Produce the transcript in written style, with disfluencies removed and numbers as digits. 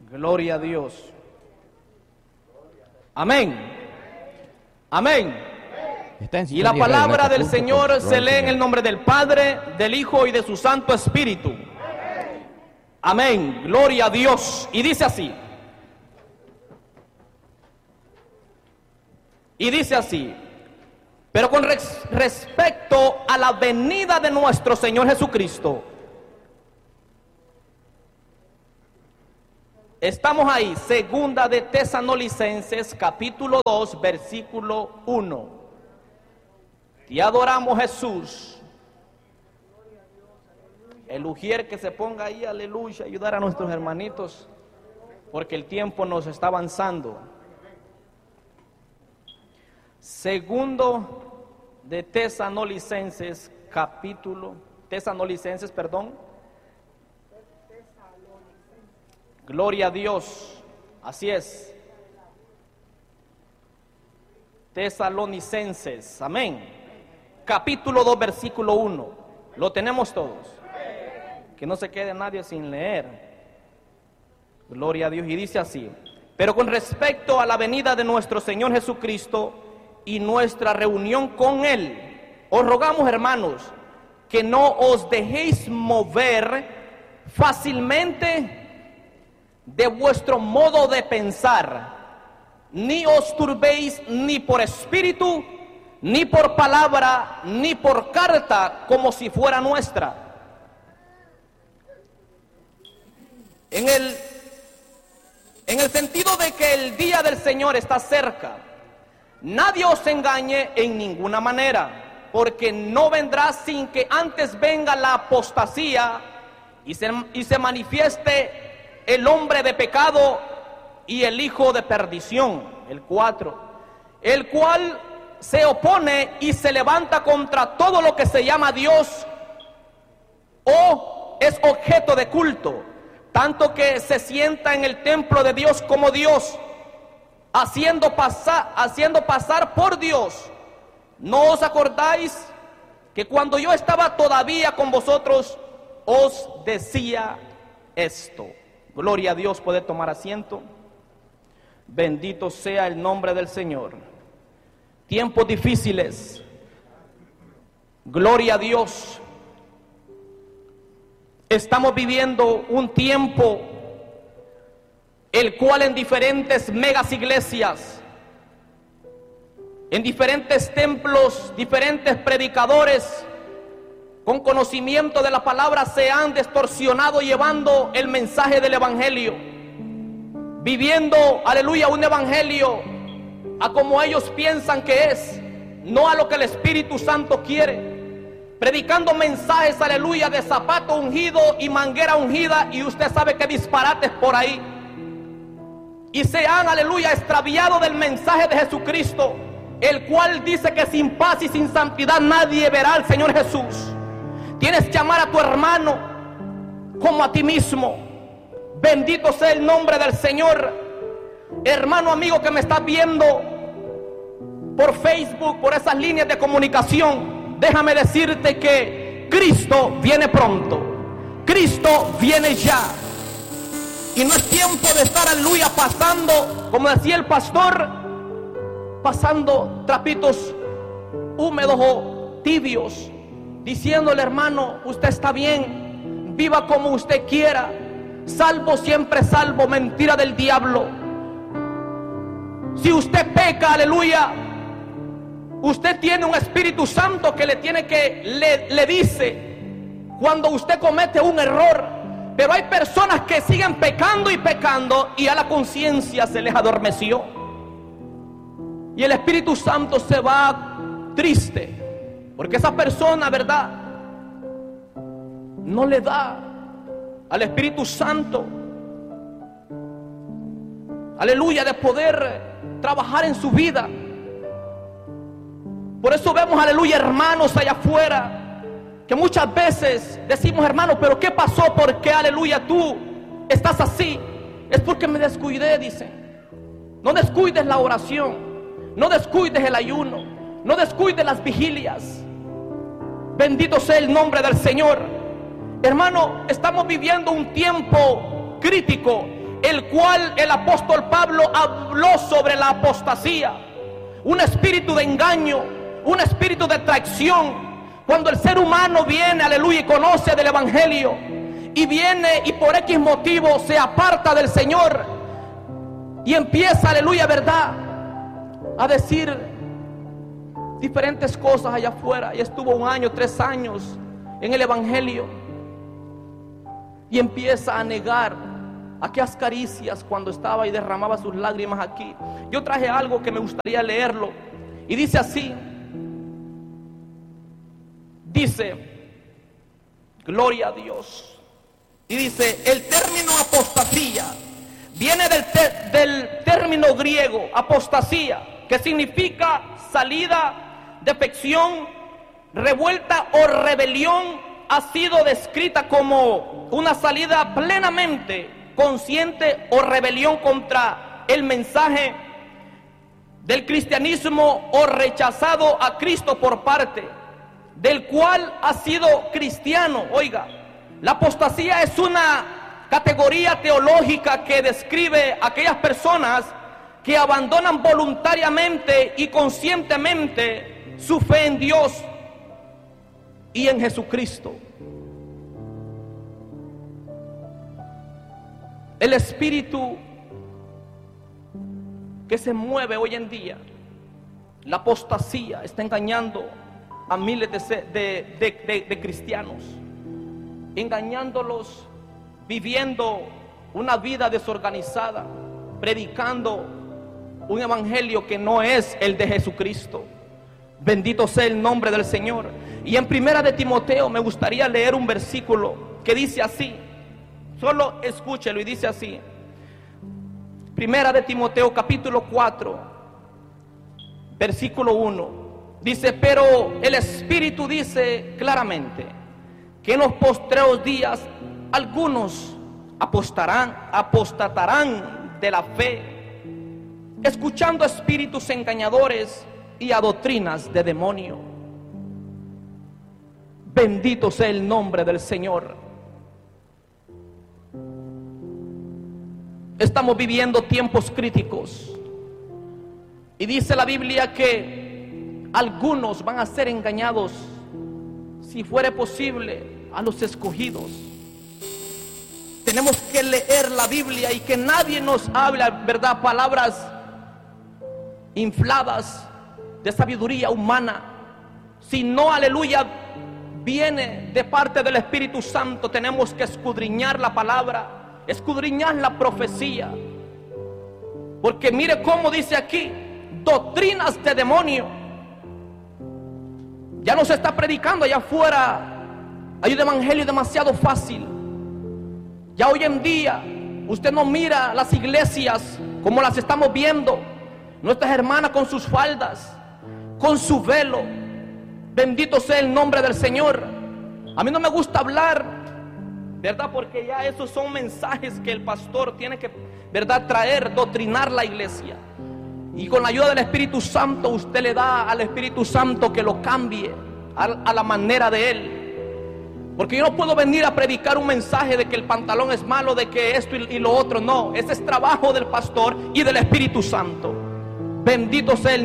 Gloria a Dios. Amén. Amén. Y la palabra del Señor se lee en el nombre del Padre, del Hijo y de su Santo Espíritu. Amén. Gloria a Dios. Y dice así. Y dice así. Pero con respecto a la venida de nuestro Señor Jesucristo, estamos ahí, segunda de Tesalonicenses, capítulo 2, versículo 1. Te adoramos, Jesús. El ujier que se ponga ahí, aleluya, ayudar a nuestros hermanitos, porque el tiempo nos está avanzando. Segundo de Tesalonicenses, Gloria a Dios, así es. Tesalonicenses, amén. Capítulo 2, versículo 1. Lo tenemos todos. Que no se quede nadie sin leer. Gloria a Dios. Y dice así: pero con respecto a la venida de nuestro Señor Jesucristo y nuestra reunión con Él, os rogamos, hermanos, que no os dejéis mover fácilmente de vuestro modo de pensar, ni os turbéis ni por espíritu, ni por palabra, ni por carta, como si fuera nuestra. En el sentido de que el día del Señor está cerca. Nadie os engañe en ninguna manera, porque no vendrá sin que antes venga la apostasía y se manifieste el hombre de pecado y el hijo de perdición, el 4, el cual se opone y se levanta contra todo lo que se llama Dios o es objeto de culto, tanto que se sienta en el templo de Dios como Dios, haciendo pasar por Dios. ¿No os acordáis que cuando yo estaba todavía con vosotros os decía esto? Gloria a Dios. Puede tomar asiento. Bendito sea el nombre del Señor. Tiempos difíciles. Gloria a Dios. Estamos viviendo un tiempo el cual en diferentes megas iglesias, en diferentes templos, diferentes predicadores con conocimiento de la palabra se han distorsionado llevando el mensaje del evangelio, viviendo, aleluya, un evangelio a como ellos piensan que es, no a lo que el Espíritu Santo quiere, predicando mensajes, aleluya, de zapato ungido y manguera ungida, y usted sabe que disparates por ahí. Y se han, aleluya, extraviado del mensaje de Jesucristo, el cual dice que sin paz y sin santidad nadie verá al Señor Jesús. Tienes que amar a tu hermano como a ti mismo. Bendito sea el nombre del Señor. Hermano, amigo que me estás viendo por Facebook, por esas líneas de comunicación, déjame decirte que Cristo viene pronto. Cristo viene ya. Y no es tiempo de estar, aleluya, pasando, como decía el pastor, pasando trapitos húmedos o tibios, diciéndole: hermano, usted está bien, viva como usted quiera, salvo siempre salvo, mentira del diablo. Si usted peca, aleluya, usted tiene un Espíritu Santo que le dice cuando usted comete un error. Pero hay personas que siguen pecando y pecando y a la conciencia se les adormeció. Y el Espíritu Santo se va triste, porque esa persona, ¿verdad?, no le da al Espíritu Santo, aleluya, de poder trabajar en su vida. Por eso vemos, aleluya, hermanos allá afuera que muchas veces decimos: hermano, pero ¿qué pasó? ¿Por qué, aleluya, tú estás así? Es porque me descuidé, dicen. No descuides la oración, no descuides el ayuno, no descuides las vigilias. Bendito sea el nombre del Señor. Hermano, estamos viviendo un tiempo crítico el cual el apóstol Pablo habló sobre la apostasía, un espíritu de engaño, un espíritu de traición. Cuando el ser humano viene, aleluya, y conoce del evangelio, y viene y por X motivo se aparta del Señor y empieza, aleluya, verdad, a decir diferentes cosas allá afuera, y estuvo 1 año, 3 años en el evangelio, y empieza a negar aquellas caricias cuando estaba y derramaba sus lágrimas aquí. Yo traje algo que me gustaría leerlo, y dice así, dice, gloria a Dios, y dice, el término apostasía viene del término griego apostasía, que significa salida, defección, revuelta o rebelión. Ha sido descrita como una salida plenamente consciente o rebelión contra el mensaje del cristianismo, o rechazado a Cristo por parte del cual ha sido cristiano. Oiga, la apostasía es una categoría teológica que describe a aquellas personas que abandonan voluntariamente y conscientemente su fe en Dios y en Jesucristo. El espíritu que se mueve hoy en día, la apostasía, está engañando a miles de cristianos, engañándolos, viviendo una vida desorganizada, predicando un evangelio que no es el de Jesucristo. Bendito sea el nombre del Señor. Y en 1 de Timoteo me gustaría leer un versículo que dice así, solo escúchelo, y dice así, 1 de Timoteo capítulo 4, versículo 1. Dice, pero el Espíritu dice claramente que en los postreros días algunos apostatarán de la fe, escuchando espíritus engañadores y a doctrinas de demonio. Bendito sea el nombre del Señor. Estamos viviendo tiempos críticos, y dice la Biblia que algunos van a ser engañados, si fuere posible, a los escogidos. Tenemos que leer la Biblia y que nadie nos hable, verdad, palabras infladas de sabiduría humana, sino, aleluya, viene de parte del Espíritu Santo. Tenemos que escudriñar la palabra, escudriñar la profecía, porque mire cómo dice aquí, doctrinas de demonio. Ya no se está predicando allá afuera, hay un evangelio demasiado fácil. Ya hoy en día usted no mira las iglesias como las estamos viendo, nuestras hermanas con sus faldas, con su velo. Bendito sea el nombre del Señor. A mí no me gusta hablar, ¿verdad? Porque ya esos son mensajes que el pastor tiene que, ¿verdad?, traer, doctrinar la iglesia. Y con la ayuda del Espíritu Santo, usted le da al Espíritu Santo que lo cambie a la manera de Él. Porque yo no puedo venir a predicar un mensaje de que el pantalón es malo, de que esto y lo otro. No, ese es trabajo del pastor y del Espíritu Santo. Bendito sea el